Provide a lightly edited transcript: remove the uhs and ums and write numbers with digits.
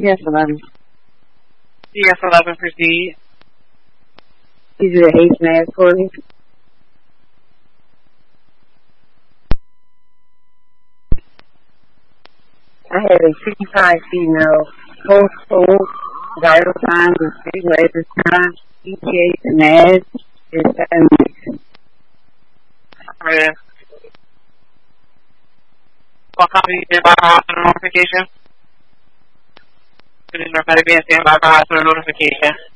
Yes, 11. Yes, 11, proceed. You do the H mask for me. I had a C5 female post vital signs of state labor time, ETA and ads, and 7 weeks. Alright. What copy you did by hospital notification? It is narcotic being sent by hospital notification.